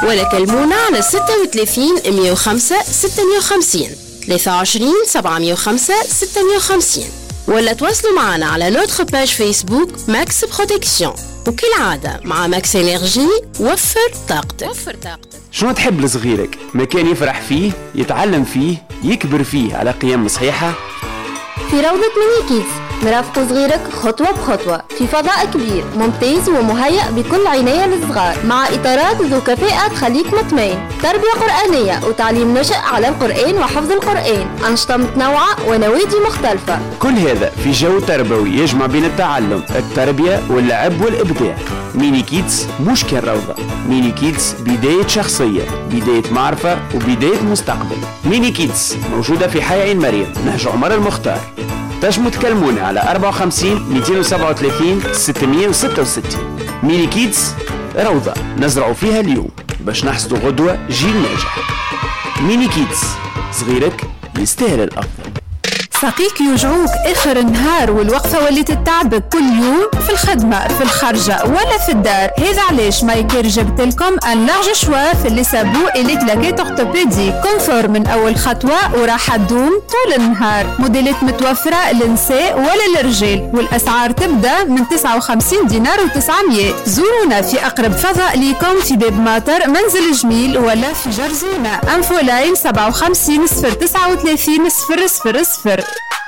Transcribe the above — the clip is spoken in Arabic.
ولا كلمونا على 36 105 650 23 705 650 ولا تواصلوا معنا على نوتخ باج فيسبوك ماكس بروتكسيون. وكالعادة مع ماكس انرجي وفر طاقتك. شنو تحب لصغيرك؟ مكان يفرح فيه، يتعلم فيه، يكبر فيه على قيم صحيحة؟ في روضة ميني كيدز نرافق صغيرك خطوة بخطوة في فضاء كبير ممتاز ومهيأ بكل عناية للصغار، مع إطارات ذو كفاءة تخليك مطمئن، تربية قرآنية وتعليم نشأ على القرآن وحفظ القرآن، أنشطة متنوعة ونوادي مختلفة. كل هذا في جو تربوي يجمع بين التعلم، التربية واللعب والإبداع. ميني كيدز مش كالروضة، ميني كيدز بداية شخصية، بداية معرفة وبداية مستقبل. ميني كيدز موجودة في حي عين مريم، نهج عمر المختار. تنجموا تكلمونا على 54 237 666. ميني كيدز روضة نزرعوا فيها اليوم باش نحصدوا غدوة جيل ناجح. ميني كيدز، صغيرك يستاهل الأفضل. ساقيك يوجعوك اخر النهار والوقفه وليت تتعبك كل يوم في الخدمه في الخرجه ولا في الدار. هذا علاش مايكير جبت لكم ان لارج شوا في اللي سابو اليك لاكيت اورتوبيدي كونفور من اول خطوه وراح تدوم طول النهار. موديلات متوفره للنساء ولا للرجال والاسعار تبدا من 59 دينار و900. زورونا في اقرب فضاء ليكم في باب ماطر منزل جميل ولا في جرزونه. انفو لاين 57 039 000.